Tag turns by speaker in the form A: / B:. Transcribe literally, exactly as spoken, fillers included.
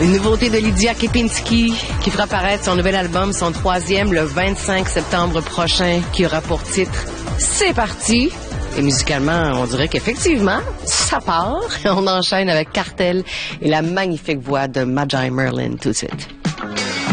A: Une nouveauté de Lydia Kepinski qui fera paraître son nouvel album, son troisième, le vingt-cinq septembre prochain, qui aura pour titre « C'est parti ». Et musicalement, on dirait qu'effectivement, ça part. On enchaîne avec Cartel et la magnifique voix de Magi Merlin tout de suite.